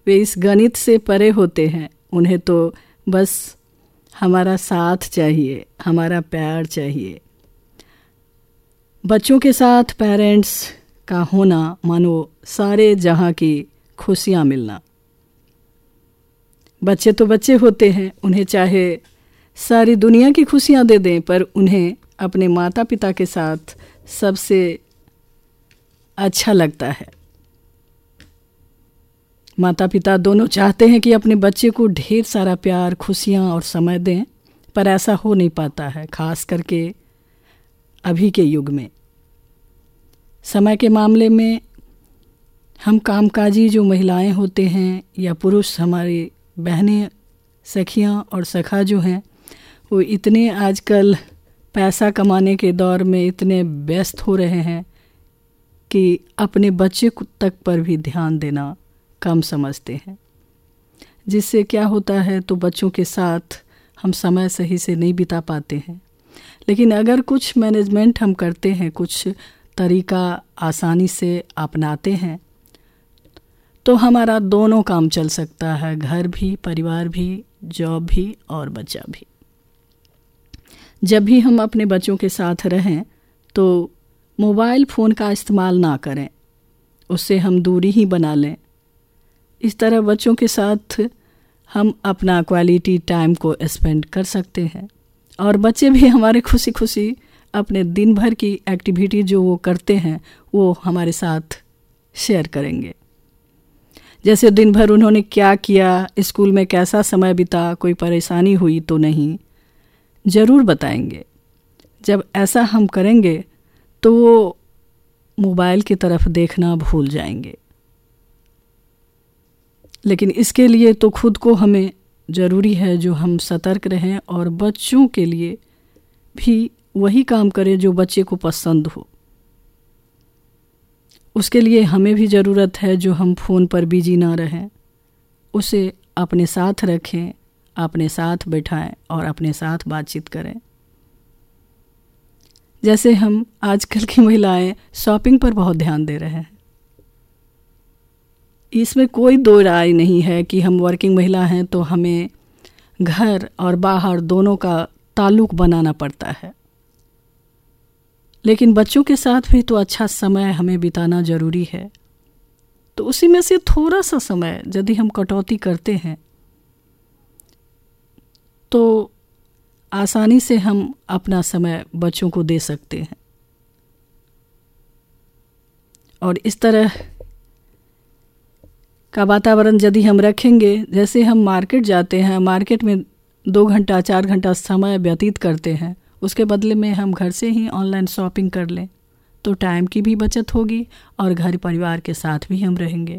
वे इस गणित से परे होते हैं। उन्हें तो बस हमारा साथ चाहिए, हमारा प्यार चाहिए। बच्चों के साथ पेरेंट्स का होना मानो सारे जहां की खुशियां मिलना। बच्चे तो बच्चे होते हैं, उन्हें चाहे सारी दुनिया की खुशियां दे दें, पर उन्हें अपने माता पिता के साथ सबसे अच्छा लगता है। माता पिता दोनों चाहते हैं कि अपने बच्चे को ढेर सारा प्यार, खुशियां और समय दें, पर ऐसा हो नहीं पाता है, खास करके अभी के युग में। समय के मामले में हम कामकाजी जो महिलाएं होते हैं या पुरुष, हमारी बहनें, सखियां और सखा जो हैं, वो इतने आजकल पैसा कमाने के दौर में इतने व्यस्त हो रहे हैं कि अपने बच्चे तक पर भी ध्यान देना कम समझते हैं। जिससे क्या होता है, तो बच्चों के साथ हम समय सही से नहीं बिता पाते हैं। लेकिन अगर कुछ मैनेजमेंट हम करते हैं, कुछ तरीका आसानी से अपनाते हैं, तो हमारा दोनों काम चल सकता है, घर भी, परिवार भी, जॉब भी और बच्चा भी। जब भी हम अपने बच्चों के साथ रहें तो मोबाइल फ़ोन का इस्तेमाल ना करें, उससे हम दूरी ही बना लें। इस तरह बच्चों के साथ हम अपना क्वालिटी टाइम को स्पेंड कर सकते हैं और बच्चे भी हमारे खुशी खुशी अपने दिन भर की एक्टिविटी जो वो करते हैं वो हमारे साथ शेयर करेंगे। जैसे दिन भर उन्होंने क्या किया, स्कूल में कैसा समय बिता, कोई परेशानी हुई तो नहीं, ज़रूर बताएंगे। जब ऐसा हम करेंगे तो वो मोबाइल की तरफ देखना भूल जाएंगे। लेकिन इसके लिए तो खुद को हमें ज़रूरी है जो हम सतर्क रहें और बच्चों के लिए भी वही काम करें जो बच्चे को पसंद हो। उसके लिए हमें भी ज़रूरत है जो हम फ़ोन पर बिजी ना रहें, उसे अपने साथ रखें, अपने साथ बैठाएं और अपने साथ बातचीत करें। जैसे हम आजकल की महिलाएं शॉपिंग पर बहुत ध्यान दे रहे हैं। इसमें कोई दो राय नहीं है कि हम वर्किंग महिला हैं तो हमें घर और बाहर दोनों का ताल्लुक बनाना पड़ता है। लेकिन बच्चों के साथ भी तो अच्छा समय हमें बिताना ज़रूरी है। तो उसी में से थोड़ा सा समय यदि हम कटौती करते हैं तो आसानी से हम अपना समय बच्चों को दे सकते हैं। और इस तरह का वातावरण यदि हम रखेंगे, जैसे हम मार्केट जाते हैं, मार्केट में 2 घंटा 4 घंटा समय व्यतीत करते हैं, उसके बदले में हम घर से ही ऑनलाइन शॉपिंग कर लें तो टाइम की भी बचत होगी और घर परिवार के साथ भी हम रहेंगे।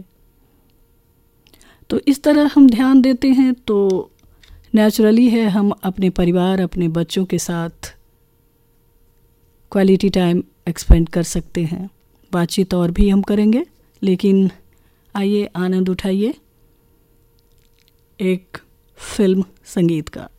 तो इस तरह हम ध्यान देते हैं तो नेचुरली है हम अपने परिवार, अपने बच्चों के साथ क्वालिटी टाइम एक्सपेंड कर सकते हैं। बातचीत और भी हम करेंगे, लेकिन आइए आनंद उठाइए एक फिल्म संगीत का।